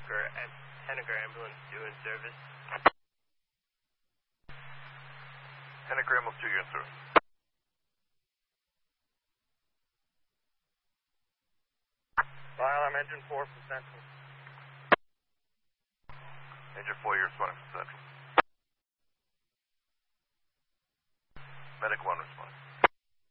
Henniker ambulance doing service. Henniker ambulance 2, you're in service. File, I'm engine 4 from Central. Engine 4, you're responding from Central.